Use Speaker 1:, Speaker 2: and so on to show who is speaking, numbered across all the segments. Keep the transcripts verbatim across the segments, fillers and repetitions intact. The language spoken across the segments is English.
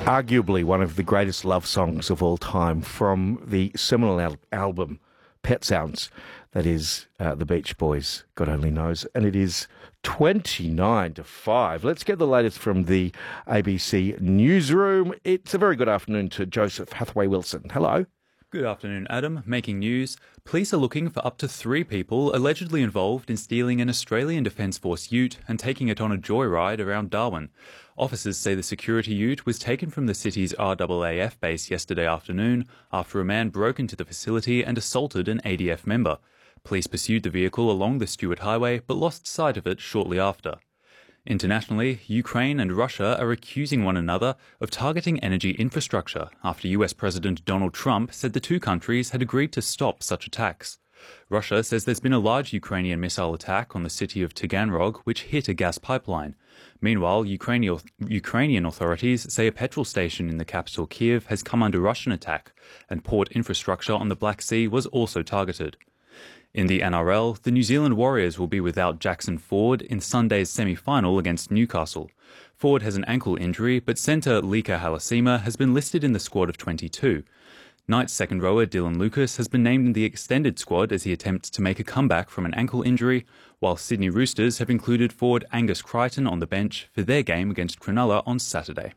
Speaker 1: Arguably one of the greatest love songs of all time from the seminal al- album Pet Sounds. That is uh, the Beach Boys, God only knows. And it is twenty-nine to five. Let's get the latest from the A B C newsroom. It's a very good afternoon to Joseph Hathaway-Wilson. Hello.
Speaker 2: Good afternoon, Adam. Making news. Police are looking for up to three people allegedly involved in stealing an Australian Defence Force ute and taking it on a joyride around Darwin. Officers say the security ute was taken from the city's R A A F base yesterday afternoon after a man broke into the facility and assaulted an A D F member. Police pursued the vehicle along the Stuart Highway but lost sight of it shortly after. Internationally, Ukraine and Russia are accusing one another of targeting energy infrastructure after U S President Donald Trump said the two countries had agreed to stop such attacks. Russia says there's been a large Ukrainian missile attack on the city of Taganrog, which hit a gas pipeline. Meanwhile, Ukrainian Ukrainian authorities say a petrol station in the capital Kiev has come under Russian attack, and port infrastructure on the Black Sea was also targeted. In the N R L, the New Zealand Warriors will be without Jackson Ford in Sunday's semi-final against Newcastle. Ford has an ankle injury, but centre Lika Halasima has been listed in the squad of twenty-two. Knights second rower Dylan Lucas has been named in the extended squad as he attempts to make a comeback from an ankle injury, while Sydney Roosters have included forward Angus Crichton on the bench for their game against Cronulla on Saturday.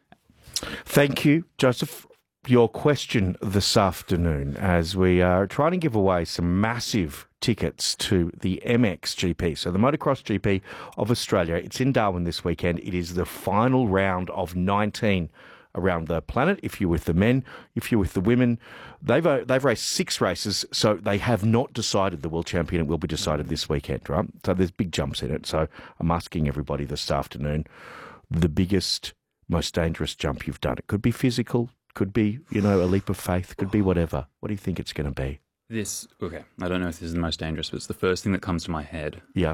Speaker 1: Thank you, Joseph. Your question this afternoon as we are trying to give away some massive tickets to the M X G P, so the Motocross G P of Australia. It's in Darwin this weekend. It is the final round of nineteen around the planet. If you're with the men, if you're with the women, they've uh, they've raced six races, so they have not decided the world champion. It will be decided this weekend, right? So there's big jumps in it. So I'm asking everybody this afternoon, the biggest, most dangerous jump you've done. It could be physical. Could be, you know, a leap of faith. Could be whatever. What do you think it's going to be?
Speaker 2: This, okay, I don't know if this is the most dangerous, but it's the first thing that comes to my head.
Speaker 1: Yeah.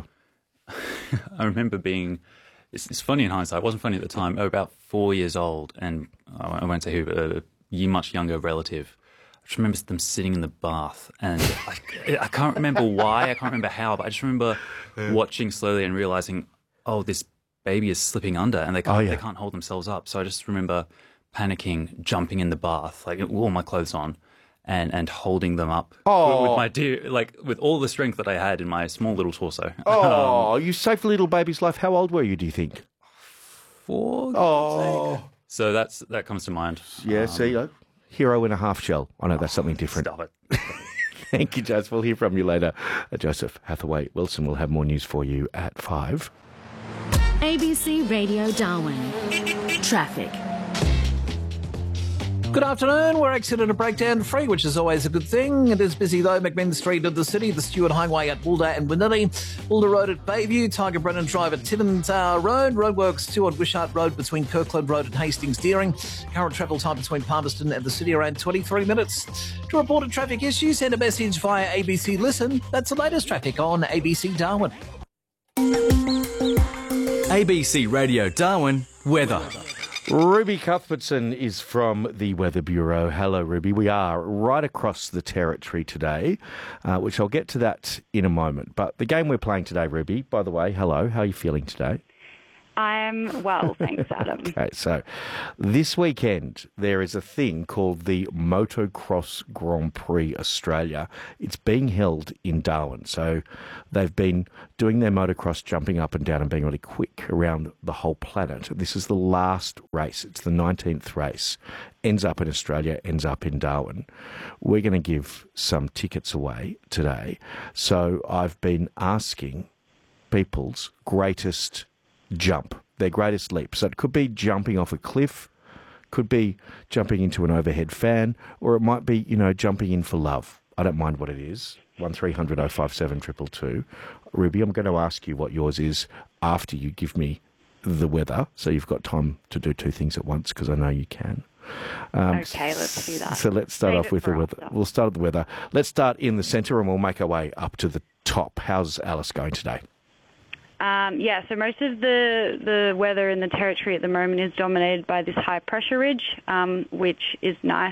Speaker 2: I remember being, it's, it's funny in hindsight, it wasn't funny at the time, about four years old, and I won't say who, but a year much younger relative. I just remember them sitting in the bath, and I, I can't remember why, I can't remember how, but I just remember watching slowly and realising, oh, this baby is slipping under, and they can't,
Speaker 1: Oh, yeah.
Speaker 2: they can't hold themselves up. So I just remember panicking, jumping in the bath, like with all my clothes on, and, and holding them up
Speaker 1: Oh.
Speaker 2: with my dear, like with all the strength that I had in my small little torso.
Speaker 1: Oh,
Speaker 2: Um,
Speaker 1: you saved a little baby's life. How old were you, do you think?
Speaker 2: four.
Speaker 1: Oh.
Speaker 2: So that's that comes to mind.
Speaker 1: Yeah,
Speaker 2: Um,
Speaker 1: see, uh, hero in a half shell. I know that's something different.
Speaker 2: Stop it.
Speaker 1: Thank you, Joseph. We'll hear from you later. Uh, Joseph Hathaway-Wilson will have more news for you at five.
Speaker 3: A B C Radio Darwin. Traffic.
Speaker 4: Good afternoon. We're accident and breakdown free, which is always a good thing. It is busy though. McMinn Street of the city, the Stuart Highway at Boulder and Winnilly, Boulder Road at Bayview, Tiger Brennan Drive at Timmins uh, Road, roadworks two on Wishart Road between Kirkland Road and Hastings Deering. Current travel time between Palmerston and the city around twenty-three minutes. To report a traffic issue, send a message via A B C Listen. That's the latest traffic on A B C Darwin.
Speaker 5: A B C Radio Darwin weather.
Speaker 1: Ruby Cuthbertson is from the Weather Bureau. Hello, Ruby. We are right across the territory today, uh, which I'll get to that in a moment. But the game we're playing today, Ruby, by the way, hello. How are you feeling today?
Speaker 6: I'm well, thanks, Adam.
Speaker 1: Okay, so this weekend there is a thing called the Motocross Grand Prix Australia. It's being held in Darwin. So they've been doing their motocross, jumping up and down and being really quick around the whole planet. This is the last race. It's the nineteenth race. Ends up in Australia, ends up in Darwin. We're going to give some tickets away today. So I've been asking people's greatest jump, their greatest leap. So it could be jumping off a cliff, could be jumping into an overhead fan, or it might be, you know, jumping in for love. I don't mind what it is. one three hundred oh five seven two two two. Ruby, I'm going to ask you what yours is after you give me the weather, so you've got time to do two things at once, because I know you can. Um,
Speaker 6: Okay, let's do that.
Speaker 1: So let's start
Speaker 6: Save
Speaker 1: off
Speaker 6: it
Speaker 1: with the
Speaker 6: for
Speaker 1: weather.
Speaker 6: after.
Speaker 1: We'll start with the weather. Let's start in the centre and we'll make our way up to the top. How's Alice going today?
Speaker 6: Um, yeah, so most of the, the weather in the territory at the moment is dominated by this high pressure ridge, um, which is nice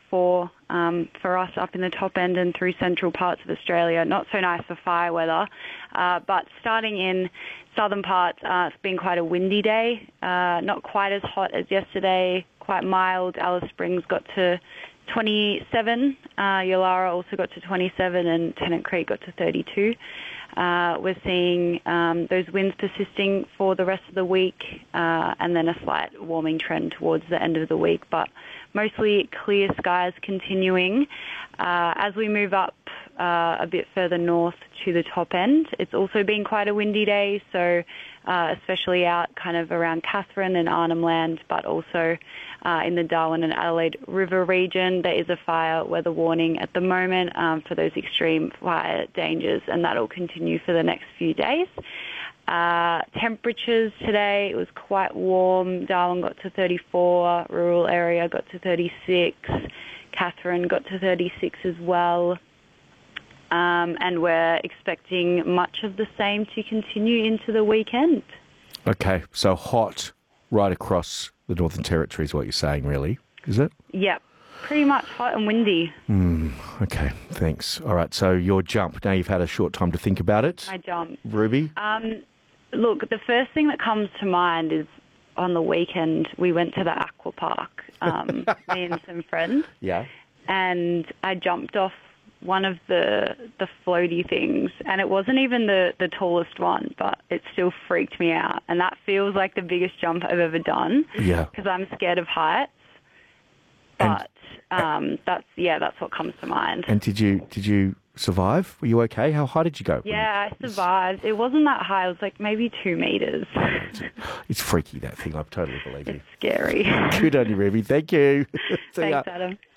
Speaker 6: four um, for us up in the top end and through central parts of Australia. Not so nice for fire weather, uh, but starting in southern parts, uh, it's been quite a windy day. Uh, not quite as hot as yesterday, quite mild. Alice Springs got to twenty-seven. Uh, Yulara also got to twenty-seven, and Tennant Creek got to thirty-two. Uh, we're seeing um, those winds persisting for the rest of the week, uh, and then a slight warming trend towards the end of the week, but mostly clear skies continuing. Uh, as we move up uh, a bit further north to the top end, it's also been quite a windy day, so uh, especially out kind of around Katherine and Arnhem Land, but also uh, in the Darwin and Adelaide River region. There is a fire weather warning at the moment um, for those extreme fire dangers, and that'll continue for the next few days. Uh, temperatures today, it was quite warm. Darwin got to thirty-four, rural area got to thirty-six, Katherine got to thirty-six as well. Um, and we're expecting much of the same to continue into the weekend.
Speaker 1: Okay, so hot right across the Northern Territory is what you're saying, really, is it?
Speaker 6: Yep, pretty much hot and windy.
Speaker 1: Mm, okay, thanks. All right, so your jump, now you've had a short time to think about it.
Speaker 6: My jump.
Speaker 1: Ruby?
Speaker 6: Um, look, the first thing that comes to mind is on the weekend we went to the aqua park, um, me and some friends.
Speaker 1: Yeah.
Speaker 6: And I jumped off one of the the floaty things, and it wasn't even the, the tallest one, but it still freaked me out. And that feels like the biggest jump I've ever done.
Speaker 1: Yeah.
Speaker 6: Because I'm scared of heights. But um, that's yeah, that's what comes to mind.
Speaker 1: And did you did you survive? Were you okay? How high did you go?
Speaker 6: Yeah, I survived. It wasn't that high. It was like maybe two meters.
Speaker 1: It's freaky, that thing. I totally believe you.
Speaker 6: It's scary.
Speaker 1: Good on you, Ruby. Thank you. See ya.
Speaker 6: Thanks, Adam.